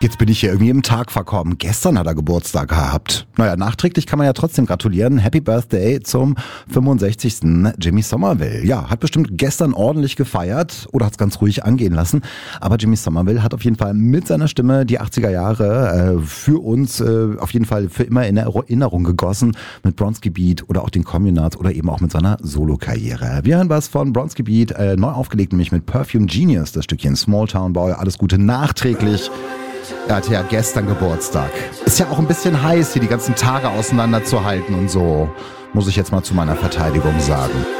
Jetzt bin ich hier irgendwie im Tag verkommen. Gestern hat er Geburtstag gehabt. Naja, nachträglich kann man ja trotzdem gratulieren. Happy Birthday zum 65. Jimmy Somerville. Ja, hat bestimmt gestern ordentlich gefeiert oder hat es ganz ruhig angehen lassen. Aber Jimmy Somerville hat auf jeden Fall mit seiner Stimme die 80er Jahre für uns auf jeden Fall für immer in Erinnerung gegossen. Mit Bronski Beat oder auch den Communards oder eben auch mit seiner Solo-Karriere. Wir hören was von Bronski Beat, neu aufgelegt, nämlich mit Perfume Genius, das Stückchen Small Town Boy. Alles Gute nachträglich. Er hatte ja gestern Geburtstag. Ist ja auch ein bisschen heiß, hier die ganzen Tage auseinanderzuhalten und so. Muss ich jetzt mal zu meiner Verteidigung sagen.